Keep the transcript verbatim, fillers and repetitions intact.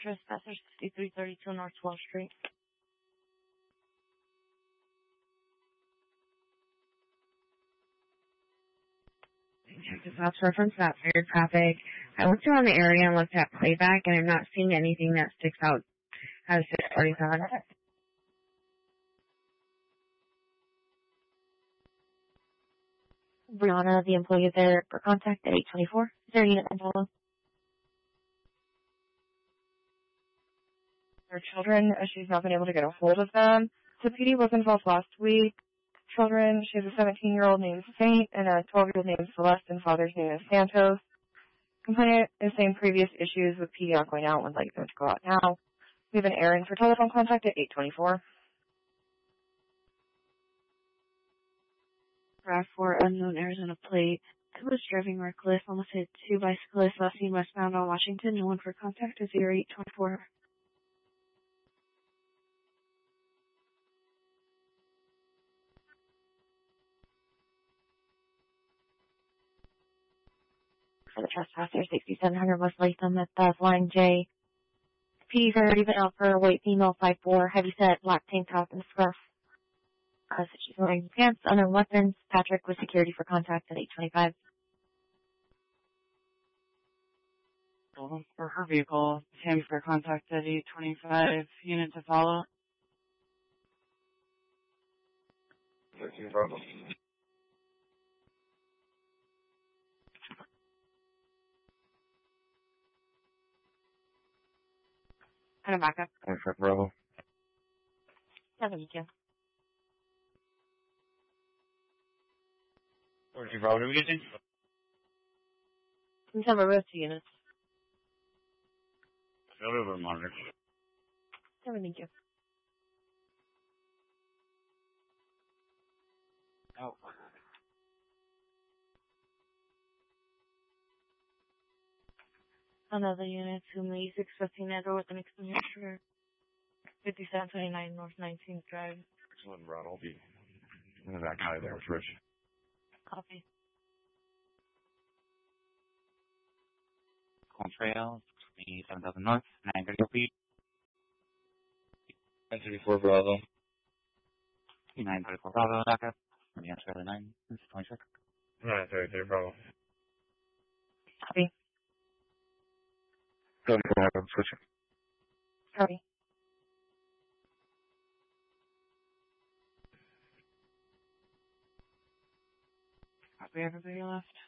Trespassers sixty-three thirty-two North twelfth Street. Check this out. Reference that fair traffic. I looked around the area and looked at playback, and I'm not seeing anything that sticks out as six forty-seven. Brianna, the employee there, for contact at eight twenty-four. Is there a unit involved? Her children, as she's not been able to get a hold of them. So P D was involved last week. Children, she has a seventeen-year-old named Saint and a twelve-year-old named Celeste, and father's name is Santos. Complainant is saying previous issues with P D not going out, would like them to go out now. We have an errand for telephone contact at eight twenty-four. RAV four, unknown Arizona plate. Who was driving reckless, almost hit two bicyclists last seen westbound on Washington. No one for contact is zero eight twenty-four. For the trespasser, sixty-seven hundred West Latham at the Flying J. P D's already been out for a white female five four, heavy set, black tank top, and scarf. Uh, so she's wearing pants, unknown weapons. Patrick with security for contact at eight twenty-five. For her vehicle, Tammy for contact at eight twenty-five. Unit to follow. thirteen Bravo. Kind of back up. thirteen Bravo. Thank you. thirteen Bravo, did we get you? Can tell me both units. Field over monitor. Thank you. Oh. Another unit to me, six fifteen Edward with an expenditure. fifty-seven twenty-nine North nineteenth Drive. Excellent, Brad. I'll be in that guy there with Rich. Copy. Contrail, twenty-seven thousand North, nine thirty feet. nine thirty-four Bravo. nine thirty-four Bravo, backup. Let me answer the nine. It's twenty-six. nine thirty-three Bravo. Copy. thirty-four Bravo, switching. Copy. Copy, everybody left.